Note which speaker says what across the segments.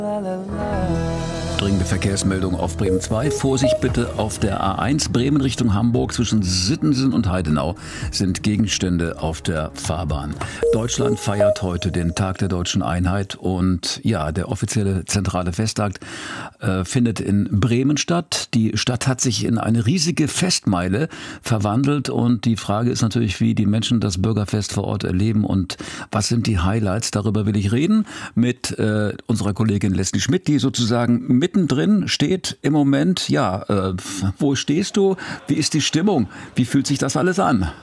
Speaker 1: Dringende Verkehrsmeldung auf Bremen 2. Vorsicht bitte auf der A1 Bremen Richtung Hamburg zwischen Sittensen und Heidenau sind Gegenstände auf der Fahrbahn. Deutschland feiert heute den Tag der deutschen Einheit und ja, der offizielle zentrale Festakt findet in Bremen statt. Die Stadt hat sich in eine riesige Festmeile verwandelt und die Frage ist natürlich, wie die Menschen das Bürgerfest vor Ort erleben und was sind die Highlights. Darüber will ich reden mit unserer Kollegin Leslie Schmidt, die sozusagen mittendrin steht im Moment. Ja, wo stehst du? Wie ist die Stimmung? Wie fühlt sich das alles an?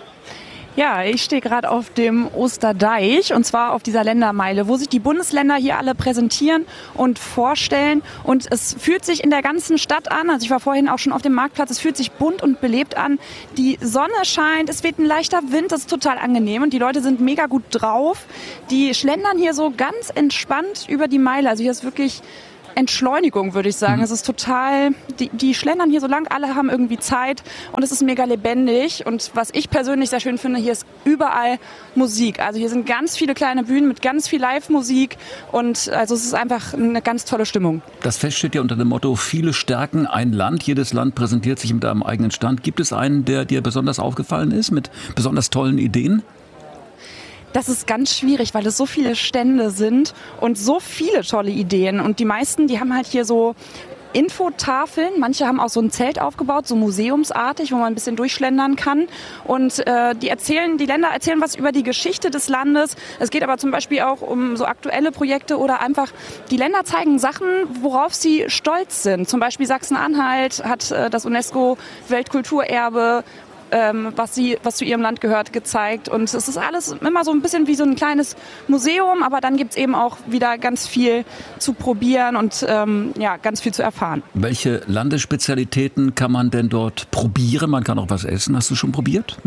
Speaker 2: Ja, ich stehe gerade auf dem Osterdeich und zwar auf dieser Ländermeile, wo sich die Bundesländer hier alle präsentieren und vorstellen. Und es fühlt sich in der ganzen Stadt an, also ich war vorhin auch schon auf dem Marktplatz, es fühlt sich bunt und belebt an. Die Sonne scheint, es weht ein leichter Wind, das ist total angenehm und die Leute sind mega gut drauf. Die schlendern hier so ganz entspannt über die Meile, also hier ist wirklich Entschleunigung, würde ich sagen. Es ist total, die schlendern hier so lang, alle haben irgendwie Zeit und es ist mega lebendig. Und was ich persönlich sehr schön finde, hier ist überall Musik. Also hier sind ganz viele kleine Bühnen mit ganz viel Live-Musik und also es ist einfach eine ganz tolle Stimmung.
Speaker 1: Das Fest steht ja unter dem Motto, viele stärken ein Land. Jedes Land präsentiert sich mit einem eigenen Stand. Gibt es einen, der dir besonders aufgefallen ist, mit besonders tollen Ideen?
Speaker 2: Das ist ganz schwierig, weil es so viele Stände sind und so viele tolle Ideen. Und die meisten, die haben halt hier so Infotafeln. Manche haben auch so ein Zelt aufgebaut, so museumsartig, wo man ein bisschen durchschlendern kann. Und die Länder erzählen was über die Geschichte des Landes. Es geht aber zum Beispiel auch um so aktuelle Projekte oder einfach, die Länder zeigen Sachen, worauf sie stolz sind. Zum Beispiel Sachsen-Anhalt hat das UNESCO-Weltkulturerbe was zu ihrem Land gehört, gezeigt. Und es ist alles immer so ein bisschen wie so ein kleines Museum, aber dann gibt es eben auch wieder ganz viel zu probieren und ganz viel zu erfahren.
Speaker 1: Welche Landesspezialitäten kann man denn dort probieren? Man kann auch was essen. Hast du schon probiert?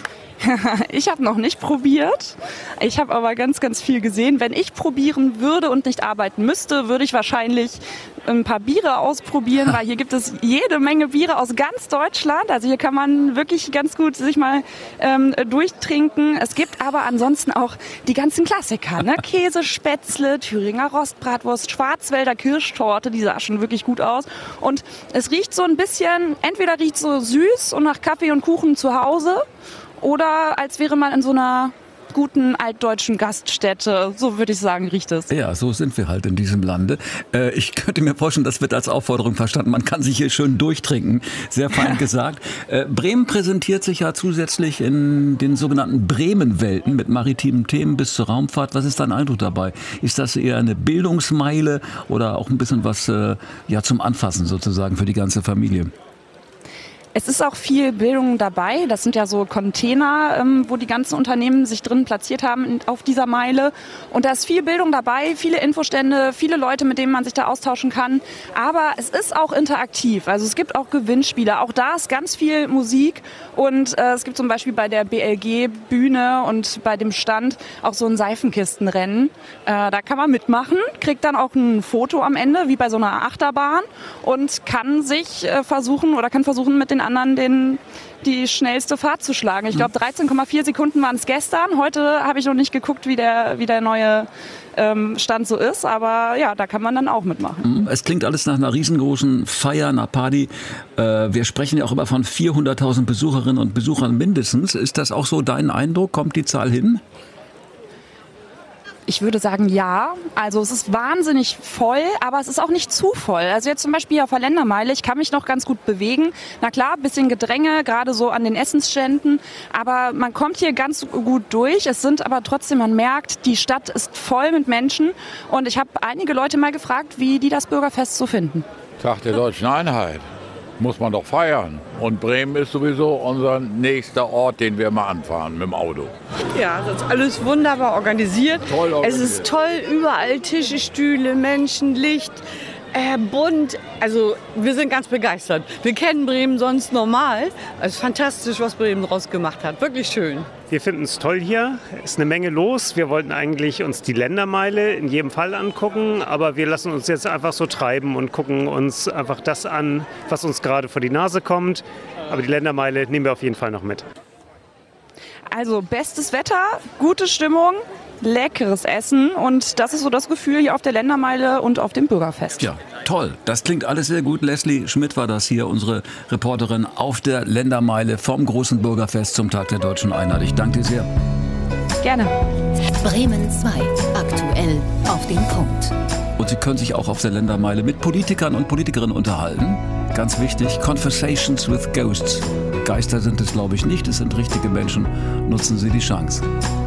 Speaker 2: Ich habe noch nicht probiert. Ich habe aber ganz, ganz viel gesehen. Wenn ich probieren würde und nicht arbeiten müsste, würde ich wahrscheinlich ein paar Biere ausprobieren, weil hier gibt es jede Menge Biere aus ganz Deutschland. Also hier kann man wirklich ganz gut sich mal durchtrinken. Es gibt aber ansonsten auch die ganzen Klassiker, ne? Käse, Spätzle, Thüringer Rostbratwurst, Schwarzwälder Kirschtorte, die sah schon wirklich gut aus. Und es riecht so ein bisschen, entweder riecht es so süß und nach Kaffee und Kuchen zu Hause, oder als wäre man in so einer guten altdeutschen Gaststätte. So würde ich sagen, riecht es.
Speaker 1: Ja, so sind wir halt in diesem Lande. Ich könnte mir vorstellen, das wird als Aufforderung verstanden. Man kann sich hier schön durchtrinken. Sehr fein gesagt. Bremen präsentiert sich ja zusätzlich in den sogenannten Bremen-Welten mit maritimen Themen bis zur Raumfahrt. Was ist dein Eindruck dabei? Ist das eher eine Bildungsmeile oder auch ein bisschen was zum Anfassen sozusagen für die ganze Familie?
Speaker 2: Es ist auch viel Bildung dabei. Das sind ja so Container, wo die ganzen Unternehmen sich drin platziert haben auf dieser Meile. Und da ist viel Bildung dabei, viele Infostände, viele Leute, mit denen man sich da austauschen kann. Aber es ist auch interaktiv. Also es gibt auch Gewinnspiele. Auch da ist ganz viel Musik. Und es gibt zum Beispiel bei der BLG-Bühne und bei dem Stand auch so ein Seifenkistenrennen. Da kann man mitmachen, kriegt dann auch ein Foto am Ende, wie bei so einer Achterbahn. Und kann versuchen mit den anderen die schnellste Fahrt zu schlagen. Ich glaube 13,4 Sekunden waren es gestern. Heute habe ich noch nicht geguckt, wie der neue Stand so ist. Aber ja, da kann man dann auch mitmachen.
Speaker 1: Es klingt alles nach einer riesengroßen Feier, einer Party. Wir sprechen ja auch immer von 400.000 Besucherinnen und Besuchern mindestens. Ist das auch so dein Eindruck? Kommt die Zahl hin?
Speaker 2: Ich würde sagen, ja. Also es ist wahnsinnig voll, aber es ist auch nicht zu voll. Also jetzt zum Beispiel auf der Ländermeile, ich kann mich noch ganz gut bewegen. Na klar, ein bisschen Gedränge, gerade so an den Essensständen. Aber man kommt hier ganz gut durch. Es sind aber trotzdem, man merkt, die Stadt ist voll mit Menschen. Und ich habe einige Leute mal gefragt, wie die das Bürgerfest so finden.
Speaker 3: Tag der deutschen Einheit. Muss man doch feiern. Und Bremen ist sowieso unser nächster Ort, den wir mal anfahren mit dem Auto.
Speaker 4: Ja, das ist alles wunderbar organisiert.
Speaker 3: Toll organisiert.
Speaker 4: Es ist toll, überall Tische, Stühle, Menschen, Licht, bunt. Also wir sind ganz begeistert. Wir kennen Bremen sonst normal. Es ist fantastisch, was Bremen draus gemacht hat. Wirklich schön.
Speaker 5: Wir finden es toll hier. Es ist eine Menge los. Wir wollten eigentlich uns die Ländermeile in jedem Fall angucken, aber wir lassen uns jetzt einfach so treiben und gucken uns einfach das an, was uns gerade vor die Nase kommt. Aber die Ländermeile nehmen wir auf jeden Fall noch mit.
Speaker 2: Also bestes Wetter, gute Stimmung, leckeres Essen und das ist so das Gefühl hier auf der Ländermeile und auf dem Bürgerfest.
Speaker 1: Ja, toll. Das klingt alles sehr gut. Leslie Schmidt war das hier, unsere Reporterin auf der Ländermeile vom großen Bürgerfest zum Tag der Deutschen Einheit. Ich danke dir sehr.
Speaker 2: Gerne.
Speaker 6: Bremen 2, aktuell auf den Punkt.
Speaker 1: Und Sie können sich auch auf der Ländermeile mit Politikern und Politikerinnen unterhalten. Ganz wichtig, Conversations with Ghosts. Geister sind es, glaube ich, nicht. Es sind richtige Menschen. Nutzen Sie die Chance.